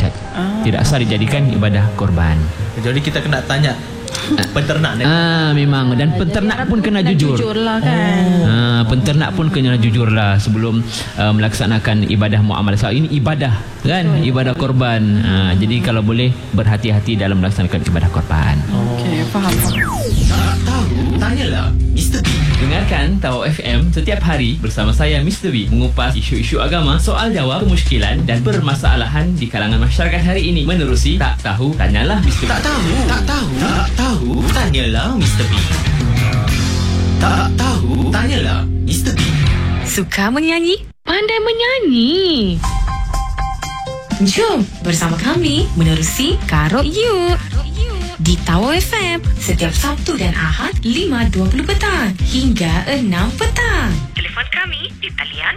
Ustaz. Tidak sah dijadikan ibadah korban. Jadi kita kena tanya peternak ni. Memang. Dan peternak pun kena jujur. Jujurlah kan. Penternak pun kena jujurlah sebelum melaksanakan ibadah muamalah. So, ini ibadah kan, ibadah korban. Jadi kalau boleh berhati-hati dalam melaksanakan ibadah korban. Okey, faham. Tak tahu, tanyalah Mr. B. Dengarkan Tawau FM setiap hari bersama saya Mr. B mengupas isu-isu agama, soal jawab, kemusykilan dan permasalahan di kalangan masyarakat hari ini menerusi Tak Tahu Tanyalah Mr. B. Tak tahu, tanyalah Mr. B. Tak tahu, tanyalah Mr. B. Suka menyanyi? Pandai menyanyi. Jom bersama kami menerusi Karok You di Tawau FM setiap Sabtu dan Ahad 5.20 petang hingga 6 petang. Telefon kami di talian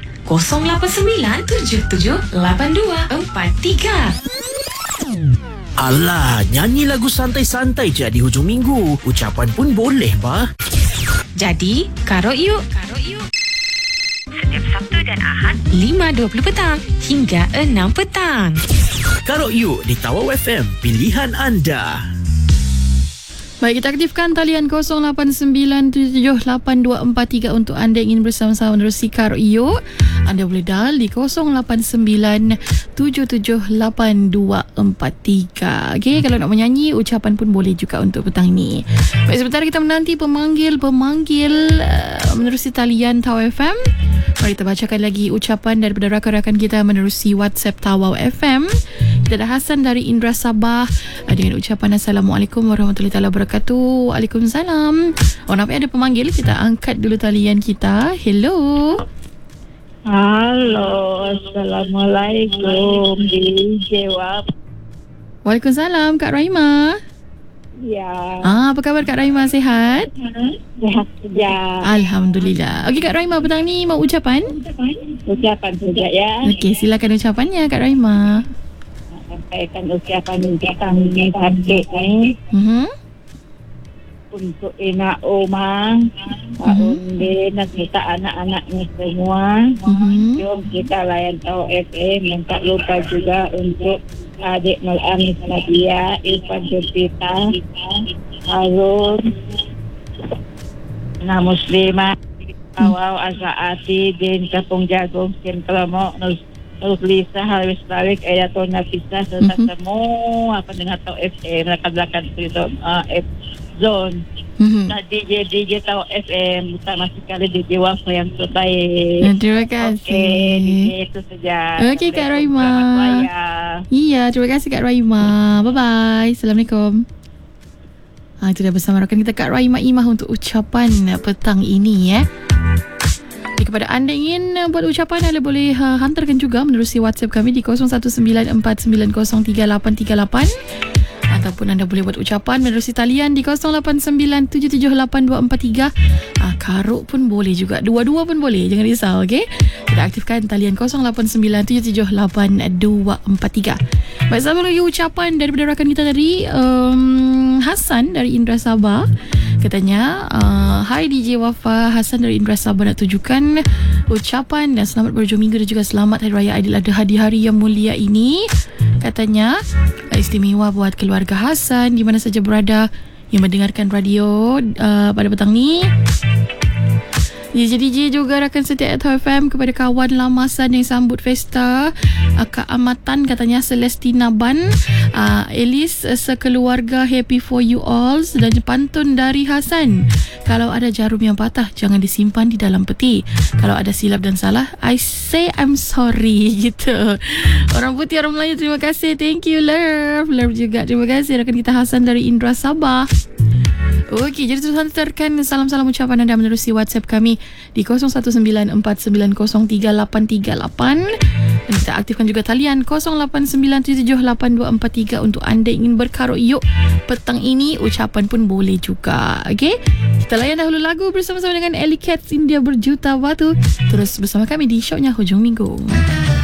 089778243. Alah, nyanyi lagu santai-santai je di hujung minggu. Ucapan pun boleh, bah. Jadi, Karok You setiap Sabtu dan Ahad 5.20 petang hingga 6 petang. Karok You di Tawau FM, pilihan anda. Baik, kita aktifkan talian 0897782243 untuk anda ingin bersama-sama menerusi Karok You. Anda boleh dial di 0897782243. Okey, kalau nak menyanyi, ucapan pun boleh juga untuk petang ini. Baik, sebentar kita menanti pemanggil menerusi talian Tawau FM. Mari kita bacakan lagi ucapan daripada rakan-rakan kita menerusi WhatsApp Tawau FM. Kita ada Hasan dari Indra Sabah dengan ucapan Assalamualaikum warahmatullahi wabarakatuh. Waalaikumsalam. Nampak ada pemanggil, kita angkat dulu talian kita. Hello. Halo, Assalamualaikum. Dijawab. Waalaikumsalam, Kak Rahimah. Ya. Apa khabar Kak Rahimah, sihat? Sihat saja. Alhamdulillah. Okey Kak Rahimah, petang ni mau ucapan? Ucapan saja ya. Okey, silakan ucapannya Kak Rahimah. Sampaikan ucapan kami adik ni untuk Ina Oma, Pak Undi dan kita anak-anaknya semua. Jom kita layan Tawau FM. Yang tak lupa juga untuk adik Nuranis Nadia, Irfan Jupita, Harun, Muslimah, Tawau Asaati, Din Kapung Jagung, Kim Kelamok, Lisa, Harwis Tarik, Ayatul Nafisah, serta semua pendengar Tawau FM, rakan-rakan F-Zone. DJ Tawau FM, utama sekali DJ Wafa yang terbaik. Terima kasih. Okey, DJ itu saja. Okey Kak Rahimah. Iya, terima kasih Kak Rahimah. Bye-bye. Assalamualaikum. Itu dah bersama rakan kita Kak Rahimah Imah untuk ucapan petang ini ya. Kepada anda ingin buat ucapan, anda boleh hantarkan juga menerusi WhatsApp kami di 0194903838 ataupun anda boleh buat ucapan menerusi talian di 0897782243. Karuk pun boleh juga, dua-dua pun boleh, jangan risau. Okey, kita aktifkan talian 0897782243. Baik, sama lagi ucapan daripada rakan kita tadi, Hasan dari Indra Sabah. Katanya, hai DJ Wafa, Hasan dari Indra Sabah nak tujukan ucapan dan selamat berhujung minggu dan juga selamat Hari Raya Aidiladha di hari yang mulia ini. Katanya, istimewa buat keluarga Hasan di mana saja berada yang mendengarkan radio pada petang ni. DJ juga rakan setia Tawau FM, kepada kawan lama Hasan yang sambut Festa, Kak Amatan katanya, Celestina Ban, Elis sekeluarga happy for you all, dan pantun dari Hasan, kalau ada jarum yang patah jangan disimpan di dalam peti, kalau ada silap dan salah I say I'm sorry, gitu. Orang putih orang Melayu, terima kasih, thank you, love juga, terima kasih rakan kita Hasan dari Indra Sabah. Okey, jadi terus hantarkan salam-salam ucapan anda menerusi WhatsApp kami di 0194903838 dan kita aktifkan juga talian 0897782243 untuk anda ingin berkaruk yuk petang ini. Ucapan pun boleh juga. Okey, kita layan dahulu lagu bersama-sama dengan Ellie Cats, India Berjuta Batu. Terus bersama kami di shownya Hujung Minggu.